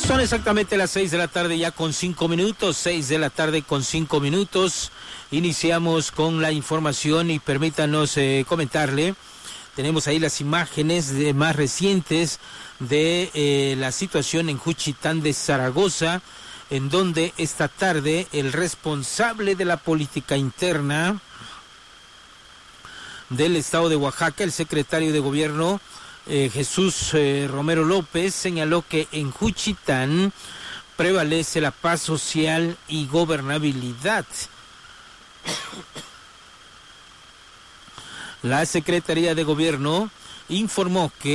Son exactamente las 6 de la tarde ya con 5 minutos, 6 de la tarde con 5 minutos. Iniciamos con la información y permítanos comentarle. Tenemos ahí las imágenes más recientes de la situación en Juchitán de Zaragoza, en donde esta tarde el responsable de la política interna del estado de Oaxaca, el secretario de gobierno, Jesús Romero López, señaló que en Juchitán prevalece la paz social y gobernabilidad. La Secretaría de Gobierno informó que